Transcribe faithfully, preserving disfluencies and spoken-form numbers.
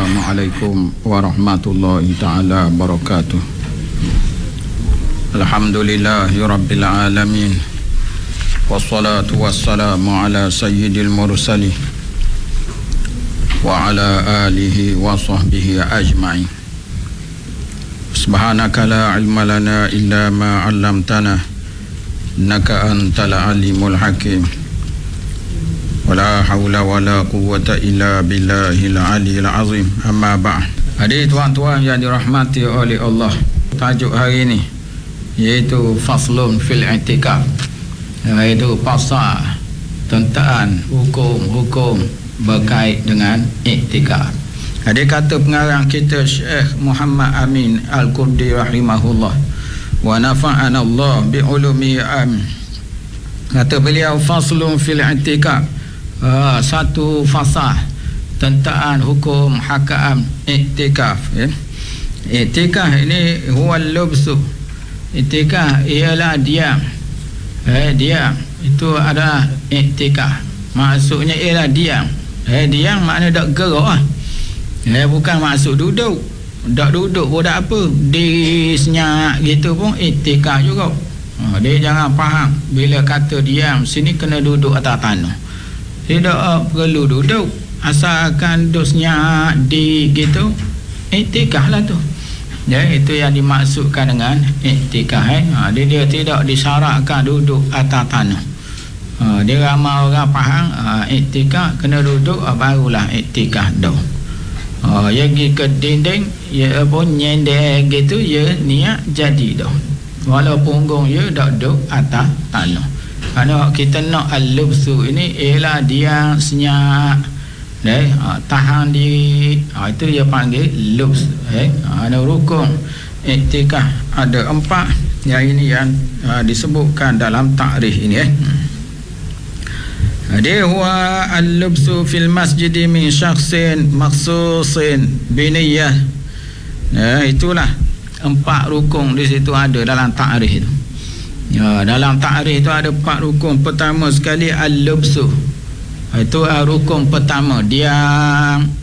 Assalamualaikum warahmatullahi ta'ala wabarakatuh. Alhamdulillahi rabbil alamin. Wassalatu wassalamu ala sayyidil mursalin wa ala alihi wa sahbihi ajma'in. Subhanaka la ilma lana illa ma 'allamtana innaka antal alimul hakim. Wala haula wala quwwata illa billahil aliyil azim. Amma ba'd. Adik tuan-tuan yang dirahmati oleh Allah, tajuk hari ini iaitu faslun fil i'tikaf, iaitu pasal tentang hukum-hukum berkait dengan i'tikaf. Adik kata pengarang kita Syekh Muhammad Amin Al-Qurdi rahimahullah wa nafa'ana Allah bi ulumi amin. Kata beliau faslun fil i'tikaf, Uh, satu fasal tentang hukum hakam i'tikaf, ya. I'tikaf ini huwa al-lubsu. I'tikaf ialah diam. Eh diam itu adalah i'tikaf. Maksudnya ialah diam. Eh diam makna tak gerak ah. Eh bukan maksud duduk. Tak duduk pun tak apa. Diri senyap gitu pun i'tikaf juga. Ha, dia jangan faham bila kata diam sini kena duduk atas tanah. Tidak perlu duduk, asalkan duduknya di gitu, i'tikaf lah tu. Ya, itu yang dimaksudkan dengan i'tikaf. Eh? Ha, dia, dia tidak disyaratkan duduk atas tanah. Ha, dia ramai orang faham ha, i'tikaf kena duduk, ha, barulah i'tikaf dah. Ha, yang pergi ke dinding, ya pun nyender gitu, ya niat jadi dah. Walaupun punggung ya tak duduk atas tanah. Kerana kita nak al-lubsu ini ialah dia senyap, eh, ha, tahan diri, ha, itu dia panggil lubs. Eh, ha, ada rukun i'tikaf ada empat, yang ini yang ha, disebutkan dalam takrif ini. Eh. Dia huwa al-lubsu fil masjid min syakhsin makhsusin biniyah. Ya, itulah empat rukun di situ ada dalam takrif itu. Ya, dalam takrif itu ada empat rukun. Pertama sekali al-lubsu, itu rukun pertama, diam